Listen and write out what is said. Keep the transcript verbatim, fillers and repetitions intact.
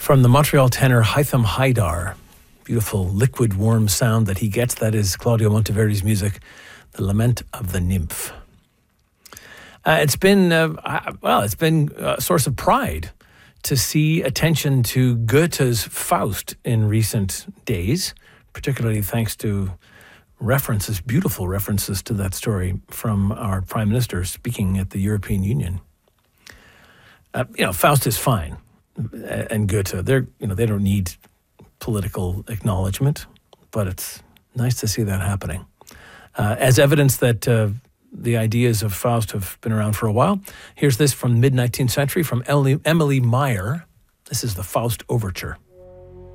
From the Montreal tenor Hytham Haidar, beautiful liquid warm sound that he gets, that is Claudio Monteverdi's music, The Lament of the Nymph. Uh, it's been, uh, well, it's been a source of pride to see attention to Goethe's Faust in recent days, particularly thanks to references, beautiful references to that story from our Prime Minister speaking at the European Union. Uh, you know, Faust is fine, and Goethe, they're, you know, they don't need political acknowledgement, but it's nice to see that happening. Uh, as evidence that uh, the ideas of Faust have been around for a while, here's this from mid-nineteenth century from Emily Meyer. This is the Faust Overture.